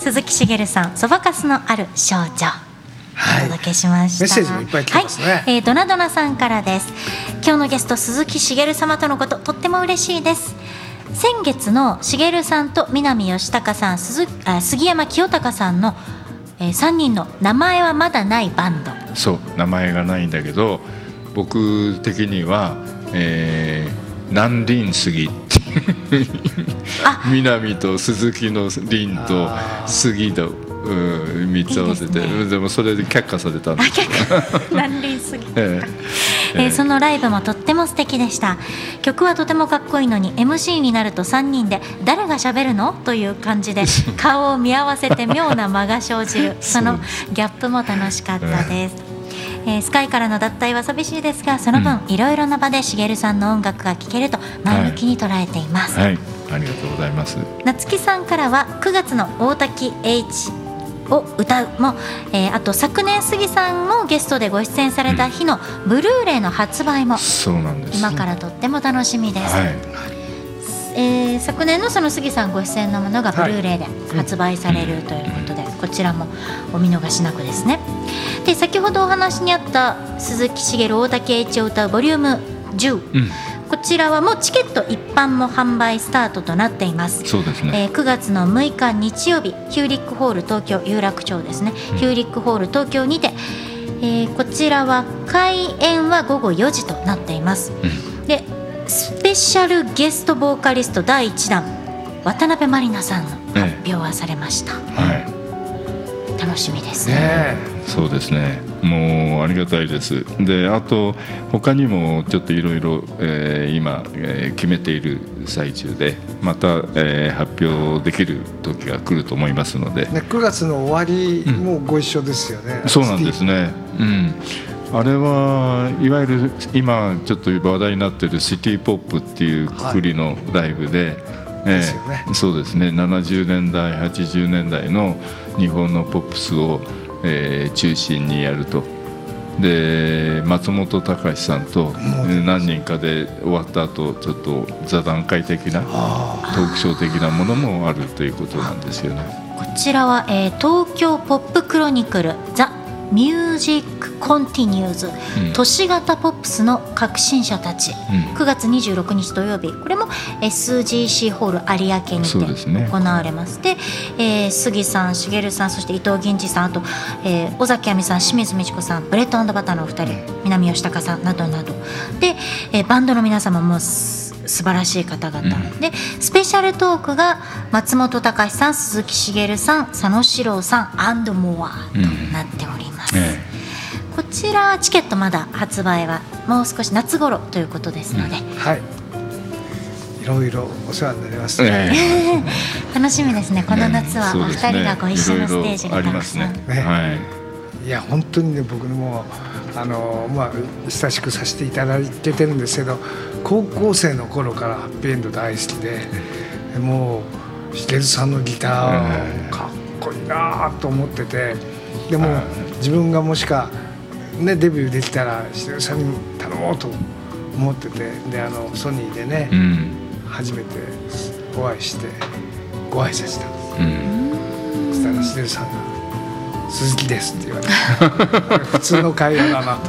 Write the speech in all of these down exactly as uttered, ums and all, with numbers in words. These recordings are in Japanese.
鈴木茂さん、そばかすのある少女、 はい、 お届けしました。 メッセージもいっぱい来てますね。 はい、えー、ドナドナさんからです。今日のゲスト鈴木茂様とのこと、とっても嬉しいです。先月の茂さんと南義孝さん、鈴あ杉山清隆さんの、えー、さんにんの名前はまだないバンド。 そう、名前がないんだけど、僕的には、えー、南林杉南と鈴木の林と杉とみっつ合わせて、いいですね、でもそれで却下されたんです南林杉、えーえー、そのライブもとっても素敵でした。曲はとてもかっこいいのに エムシー になるとさんにんで誰が喋るのという感じで顔を見合わせて妙な間が生じるそのギャップも楽しかったです。えー、スカイからの脱退は寂しいですが、その分、うん、いろいろな場で茂さんの音楽が聴けると前向きに捉えています。 はい、はい、ありがとうございます。 夏木さんからはくがつの大滝 H を歌うも、えー、あと昨年杉さんもゲストでご出演された日のブルーレイの発売も、 そうなんです、 今からとっても楽しみです。 はい、 えー、昨年のその杉さんご出演のものがブルーレイで発売されるということで、はい、こちらもお見逃しなくですね。で、先ほどお話にあった鈴木茂大竹栄一を歌うボリュームじゅう、うん、こちらはもうチケット一般も販売スタートとなっています。 そうですね、 えー、くがつのむいか日曜日、ヒューリックホール東京有楽町ですね、うん、ヒューリックホール東京にて、えー、こちらは開演はごごよじとなっています、うん、でスペシャルゲストボーカリストだいいちだん渡辺満里奈さんの発表はされました、ええ、はい、楽しみですね。 ね、そうですね、もうありがたいです。で、あと他にもちょっといろいろ今、えー、決めている最中で、また、えー、発表できる時が来ると思いますので、 ね、くがつの終わりもご一緒ですよね、 うん、そうなんですね、うん、あれはいわゆる今ちょっと話題になっているシティポップっていうくくりのライブで、はい、えー、そうですね、ななじゅうねんだいはちじゅうねんだいの日本のポップスを、えー、中心にやると。で、松本隆さんと何人かで終わった後、ちょっと座談会的なトークショー的なものもあるということなんですよね。 こちらは、えー、東京ポップクロニクルザ・ミュージックコンティニューズ、うん、都市型ポップスの革新者たち、うん、くがつにじゅうろくにち土曜日、これも エスジーシー ホール有明にて行われます。で、えー、杉さん、茂さん、そして伊藤銀次さん、あと、えー、尾崎亜美さん、清水美智子さん、ブレッド&バターのお二人、南吉高さんなどなどで、えー、バンドの皆様も素晴らしい方々、うん、でスペシャルトークが松本隆さん、鈴木茂さん、佐野史郎さんアンドモアとなっております、うん、ええ、こちらチケットまだ発売はもう少し夏頃ということですので、うん、 はい、いろいろお世話になります、ね、 えー、楽しみですね。この夏はお二人がご一緒のステージがたくさん、ね、 はい、いや本当にね、僕もあの、まあ、親しくさせていただいてるんですけど、高校生の頃からハッピーエンド大好きで、もう茂さんのギターかっこいいなと思ってて、でも自分がもしか、ね、デビューできたら茂さんに頼もうと思ってて、であのソニーでね、うん、初めてお会いしてご挨拶したんです、うん、そしたら茂さんが鈴木ですって言われて普通の会話だな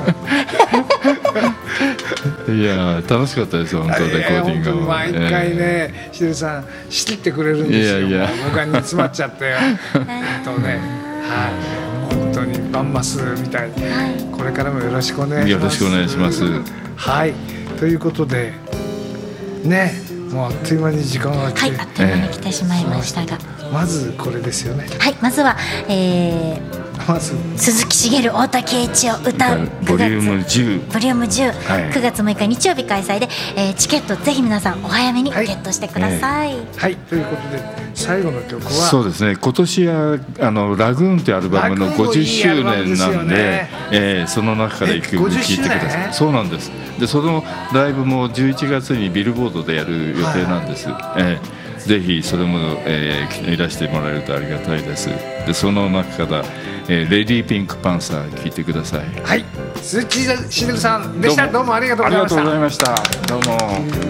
といや楽しかったですよ、本当レコーディングも毎回ね、しげるさん仕切ってくれるんですよ。いやいや、僕は煮詰まっちゃってあとね、はい、本当にバンマスみたいに、はい、これからもよろしくお願いします。 よろしくお願いします。 はい、ということでね、もうあっという間に時間が来て、 はい、あっという間に来てしまいましたが、 えー、まずこれですよね。 はい、まずは、えーまず鈴木茂大竹栄一を歌うボリュームじゅうボリュームじゅう、はい、くがつむいか日曜日開催で、えー、チケットぜひ皆さんお早めにゲットしてください。はい、 はい、ということで最後の曲はそうですね、今年はあのラグーンというアルバムのごじゅっしゅうねんなんで、ねえー、その中からいっきょく聴いてください。そうなんです。でそのライブもじゅういちがつにビルボードでやる予定なんです、はい、えー、ぜひそれも、えー、いらしてもらえるとありがたいです。でその中からえー、レディーピンクパンサー聞いてください。 はい、鈴木しげるさんでした。どうもありがとうございました。 ありがとうございました。どうも。